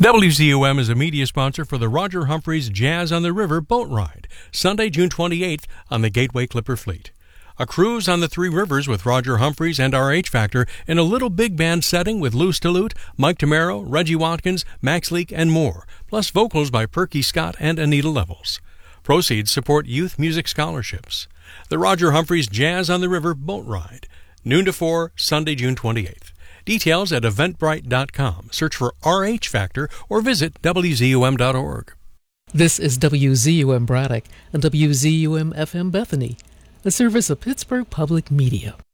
WZUM is a media sponsor for the Roger Humphreys Jazz on the River boat ride, Sunday, June 28th on the Gateway Clipper Fleet. A cruise on the Three Rivers with Roger Humphreys and RH Factor in a little big band setting with Lou Stillute, Mike Tamaro, Reggie Watkins, Max Leak, and more, plus vocals by Perky Scott and Anita Levels. Proceeds support youth music scholarships. The Roger Humphreys Jazz on the River boat ride, noon to 4, Sunday, June 28th. Details at eventbrite.com. Search for RH Factor or visit WZUM.org. This is WZUM Braddock and WZUM FM Bethany, a service of Pittsburgh Public Media.